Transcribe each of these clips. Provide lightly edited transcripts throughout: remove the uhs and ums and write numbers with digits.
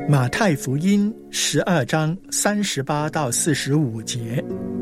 马太福音12章38到45节。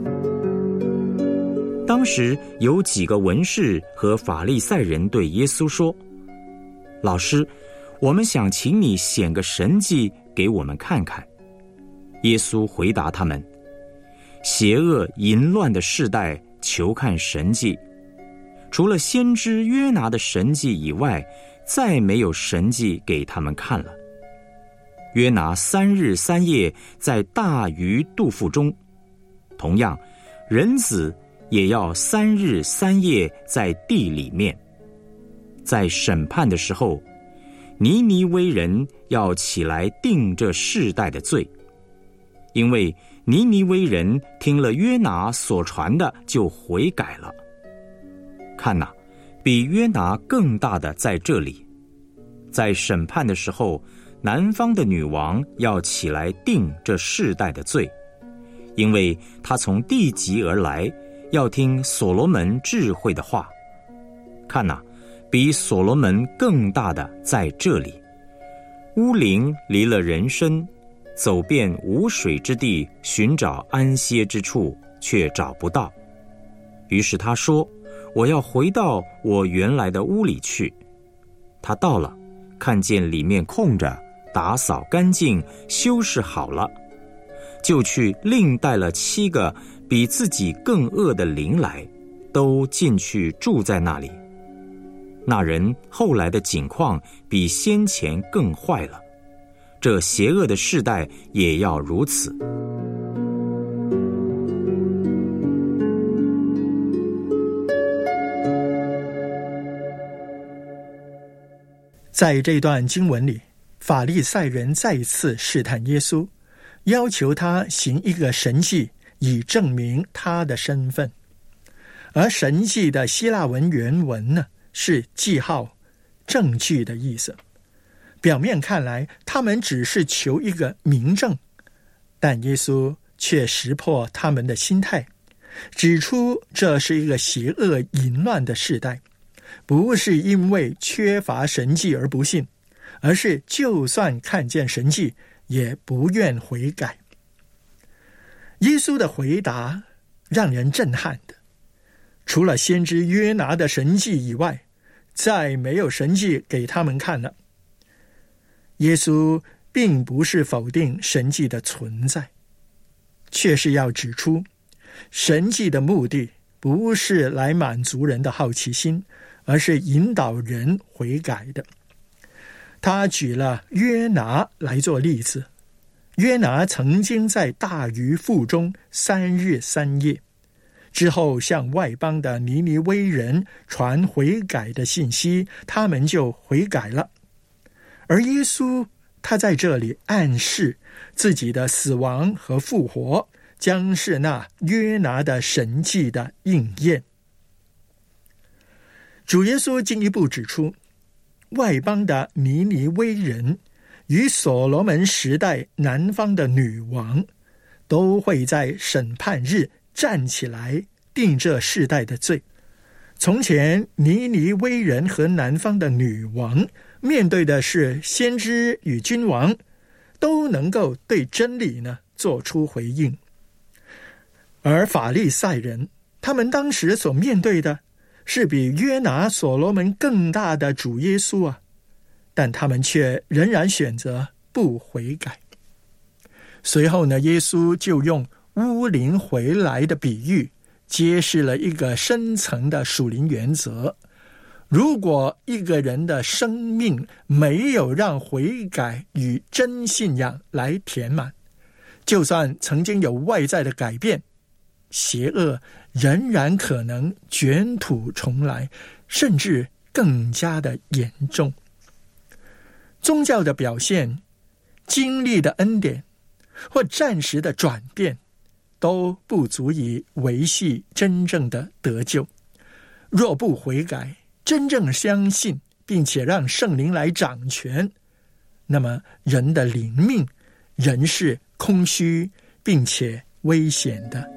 当时有几个文士和法利赛人对耶稣说：老师，我们想请你显个神迹给我们看看。耶稣回答他们：邪恶淫乱的世代求看神迹，除了先知约拿的神迹以外，再没有神迹给他们看了。约拿3日3夜在大鱼肚腹中，同样人子也要3日3夜在地里面。在审判的时候，尼尼微人要起来定这世代的罪，因为尼尼微人听了约拿所传的就悔改了。看哪，比约拿更大的在这里。在审判的时候，南方的女王要起来定这世代的罪，因为她从地极而来，要听所罗门智慧的话。看哪，比所罗门更大的在这里。乌灵离了人身，走遍无水之地，寻找安歇之处，却找不到。于是他说：我要回到我原来的屋里去。他到了，看见里面空着，打扫干净，修饰好了，就去另带了7个比自己更恶的灵来，都进去住在那里。那人后来的景况比先前更坏了，这邪恶的世代也要如此。 在这段经文里，法利赛人再次试探耶稣，要求他行一个神迹，以证明他的身份。而神迹的希腊文原文呢，是记号、证据的意思。表面看来，他们只是求一个明证，但耶稣却识破他们的心态，指出这是一个邪恶淫乱的世代，不是因为缺乏神迹而不信，而是就算看见神迹，也不愿悔改。耶稣的回答让人震撼的，除了先知约拿的神迹以外，再没有神迹给他们看了。耶稣并不是否定神迹的存在，却是要指出，神迹的目的不是来满足人的好奇心，而是引导人悔改的。他举了约拿来做例子，约拿曾经在大鱼腹中3日3夜，之后向外邦的尼尼微人传悔改的信息，他们就悔改了。而耶稣他在这里暗示自己的死亡和复活将是那约拿的神迹的应验。主耶稣进一步指出，外邦的尼尼微人与所罗门时代南方的女王都会在审判日站起来定这世代的罪。从前尼尼微人和南方的女王面对的是先知与君王，都能够对真理呢做出回应。而法利赛人，他们当时所面对的是比约拿、所罗门更大的主耶稣啊，但他们却仍然选择不悔改。随后呢，耶稣就用乌灵回来的比喻，揭示了一个深层的属灵原则。如果一个人的生命没有让悔改与真信仰来填满，就算曾经有外在的改变，邪恶仍然可能卷土重来，甚至更加的严重。宗教的表现、经历的恩典或暂时的转变，都不足以维系真正的得救。若不悔改，真正相信并且让圣灵来掌权，那么人的灵命仍是空虚并且危险的。